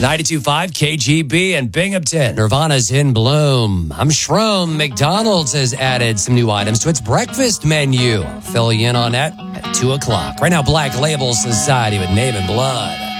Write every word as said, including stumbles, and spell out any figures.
ninety-two point five K G B and Binghamton. Nirvana's In Bloom. I'm Shroom. McDonald's has added some new items to its breakfast menu. I'll fill you in on that at two o'clock. Right now, Black Label Society with Name and Blood.